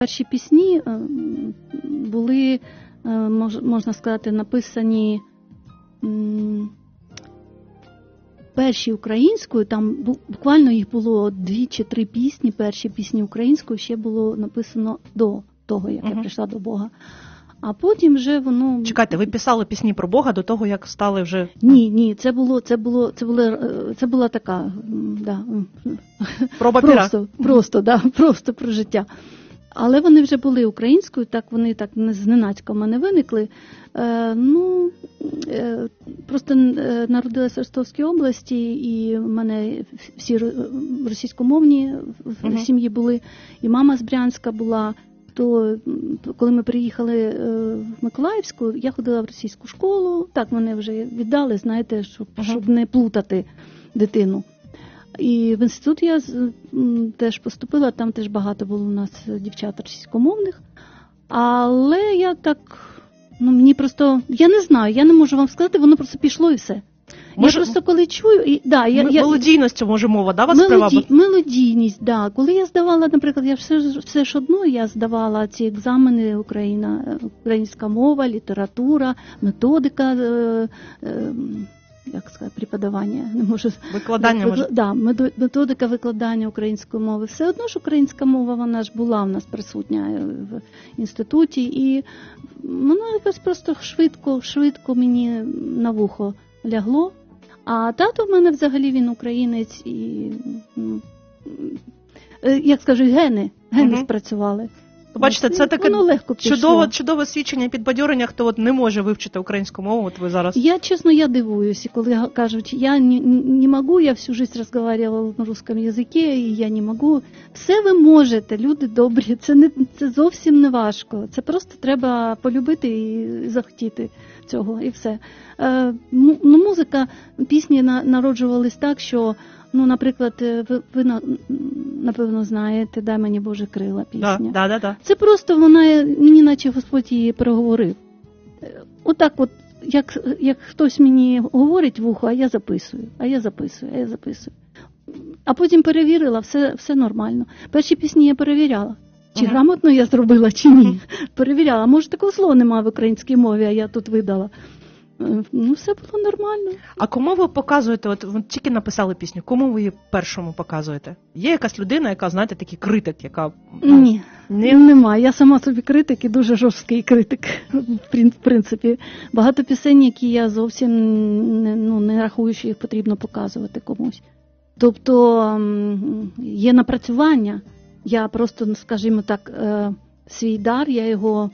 Перші пісні були, можна сказати, написані перші українською, там буквально їх було 2 чи 3 пісні, перші пісні українською ще було написано до того, як я прийшла до Бога. А потім вже воно... Чекайте, ви писали пісні про Бога до того, як стали вже... Ні, це була така, да. Проба пера. Просто про життя. Але вони вже були українською, так вони так зненацька в мене виникли. Просто народилася в Ростовській області, і в мене всі російськомовні в сім'ї були, і мама з Брянська була. То коли ми приїхали в Миколаївську, я ходила в російську школу, так мене вже віддали, знаєте, щоб не плутати дитину. І в інститут я теж поступила, там теж багато було у нас дівчат російськомовних. Але я так, мені просто, я не знаю, я не можу вам сказати, воно просто пішло і все. Я просто коли чую... Мелодійністю, може, мова, да, вас привабила? Мелодійність, да. Коли я здавала, наприклад, я все ж одно, я здавала ці екзамени українська мова, література, методика, як сказати, преподавання, не можу... Викладання, може? Да, методика викладання української мови. Все одно ж українська мова, вона ж була в нас присутня в інституті, і вона якось просто швидко мені на вухо лягло. А тато в мене взагалі він українець і, як скажуть, гени спрацювали. Бачите, це таке чудове свідчення, підбадьорення, хто от не може вивчити українську мову, от ви зараз. Я дивуюсь, коли кажуть, я не можу, я всю життя розмовляла на русском язикі, і я не можу. Все ви можете, люди добрі, це зовсім не важко. Це просто треба полюбити і захотіти цього, і все. Музика, пісні народжувались так, що, наприклад, ви напевно знаєте, «Дай мені Боже крила» пісня. Да. Це просто мені наче Господь її переговорив. Отак от, як хтось мені говорить в ухо, а я записую. А потім перевірила, все нормально. Перші пісні я перевіряла. Чи грамотно я зробила, чи ні. Перевіряла. Може, такого слова немає в українській мові, а я тут видала. Все було нормально. А кому ви показуєте, от ви тільки написали пісню, кому ви її першому показуєте? Є якась людина, яка, знаєте, такий критик, яка... Ні, немає. Я сама собі критик і дуже жорсткий критик, в принципі. Багато пісень, які я зовсім не рахую, що їх потрібно показувати комусь. Тобто є напрацювання. Я просто, скажімо так, свій дар, я його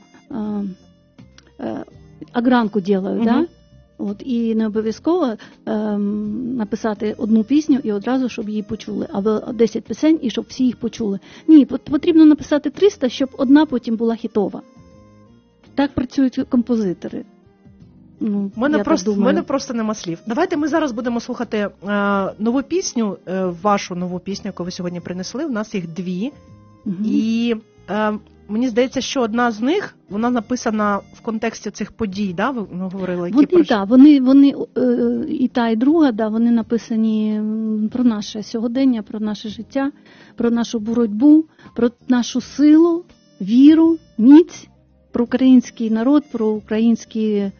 огранку делаю, да? От, і не обов'язково написати одну пісню і одразу, щоб її почули, або 10 пісень, і щоб всі їх почули. Ні, потрібно написати 300, щоб одна потім була хітова. Так працюють композитори. У мене просто нема слів. Давайте ми зараз будемо слухати нову пісню, вашу нову пісню, яку ви сьогодні принесли. У нас їх 2. І мені здається, що одна з них, вона написана в контексті цих подій, да? Ви говорили, які вони і та, і друга, да, вони написані про наше сьогодення, про наше життя, про нашу боротьбу, про нашу силу, віру, міць, про український народ, про українські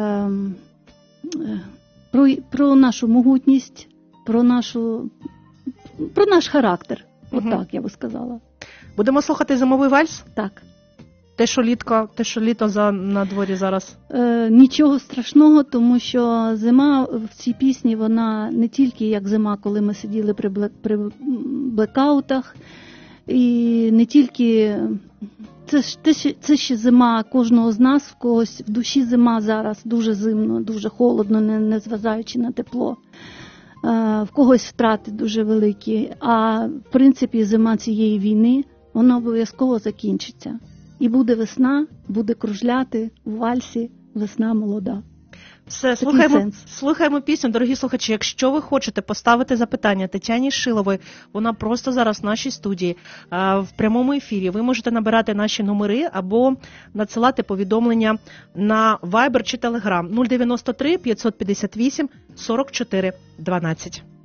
про нашу могутність, про наш характер. Отак, я би сказала. Будемо слухати «Зимовий вальс»? Так. Те, що літо на дворі зараз? Нічого страшного, тому що зима в цій пісні, вона не тільки як зима, коли ми сиділи при блекаутах, і не тільки... Це ще зима кожного з нас, в когось в душі зима зараз, дуже зимно, дуже холодно, не зважаючи на тепло. В когось втрати дуже великі, а в принципі зима цієї війни, вона обов'язково закінчиться. І буде весна, буде кружляти в вальсі «Весна молода». Все, слухаємо пісню, дорогі слухачі. Якщо ви хочете поставити запитання Тетяні Шиловій, вона просто зараз в нашій студії, в прямому ефірі. Ви можете набирати наші номери або надсилати повідомлення на Viber чи Telegram 093 558 44 12.